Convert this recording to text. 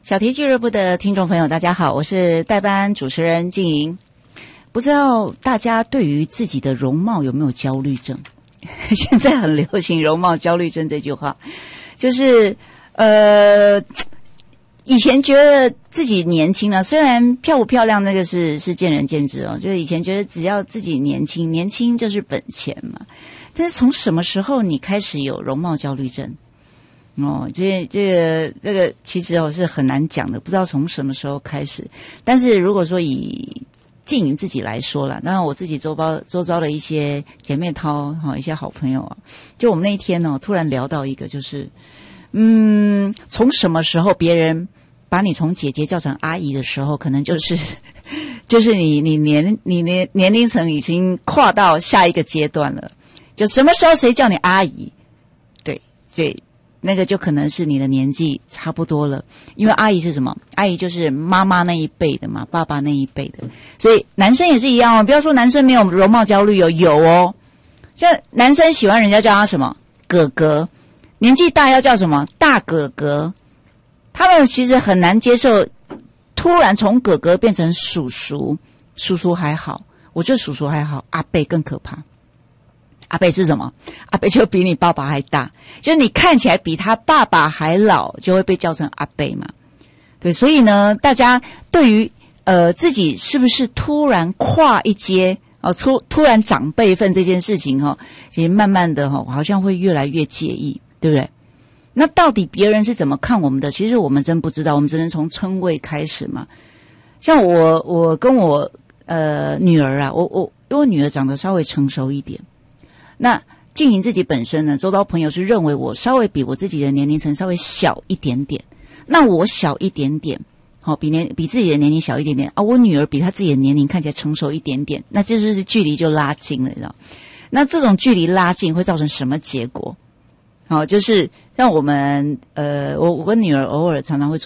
小题俱乐部的听众朋友大家好，我是代班主持人静莹。不知道大家对于自己的容貌有没有焦虑症？现在很流行容貌焦虑症这句话，就是以前觉得自己年轻了，虽然漂不漂亮那个是见仁见智哦，就是以前觉得只要自己年轻，年轻就是本钱嘛。但是从什么时候你开始有容貌焦虑症？哦，这个其实是很难讲的，不知道从什么时候开始。但是如果说以静莹自己来说啦，当然我自己周遭的一些姐妹淘一些好朋友啊，就我们那一天突然聊到一个，就是从什么时候别人把你从姐姐叫成阿姨的时候，可能就是你年龄层已经跨到下一个阶段了。就什么时候谁叫你阿姨，对，那个就可能是你的年纪差不多了。因为阿姨是什么？阿姨就是妈妈那一辈的嘛，爸爸那一辈的。所以男生也是一样哦，不要说男生没有容貌焦虑哦，有哦。像男生喜欢人家叫他什么哥哥，年纪大要叫什么大哥哥。他们其实很难接受突然从哥哥变成叔叔。叔叔还好，我觉得叔叔还好，阿伯更可怕。阿伯是什么？阿伯就比你爸爸还大，就是你看起来比他爸爸还老，就会被叫成阿伯嘛。对，所以呢，大家对于自己是不是突然跨一阶突然长辈分这件事情其实慢慢的好像会越来越介意，对不对？那到底别人是怎么看我们的？其实我们真不知道，我们只能从称谓开始嘛。像我跟我女儿啊，因为我女儿长得稍微成熟一点。那静莹自己本身呢，周遭朋友是认为我稍微比我自己的年龄层稍微小一点点。那我小一点点，比自己的年龄小一点点啊，我女儿比她自己的年龄看起来成熟一点点，那这就是距离就拉近了，你知道？那这种距离拉近会造成什么结果？就是让我们我跟女儿偶尔常常会